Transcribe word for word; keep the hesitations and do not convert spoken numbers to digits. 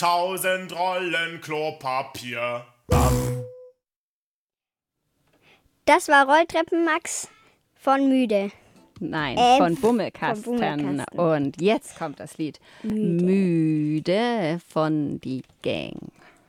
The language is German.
Tausend Rollen Klopapier. Bam. Das war Rolltreppen Max von Müde. Nein, Äh, von Bummelkasten. von Bummelkasten. Und jetzt kommt das Lied. Müde. Müde von die Gang.